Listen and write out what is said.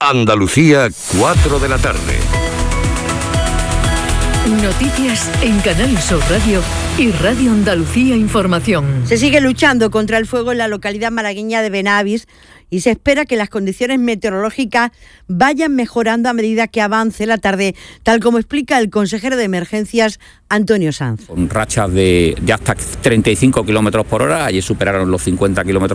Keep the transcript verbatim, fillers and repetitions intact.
Andalucía, cuatro de la tarde. Noticias en Canal Sur Radio y Radio Andalucía Información. Se sigue luchando contra el fuego en la localidad malagueña de Benavis y se espera que las condiciones meteorológicas vayan mejorando a medida que avance la tarde, tal como explica el consejero de Emergencias, Antonio Sanz. Con rachas de, de hasta treinta y cinco kilómetros por hora, ayer superaron los cincuenta kilómetros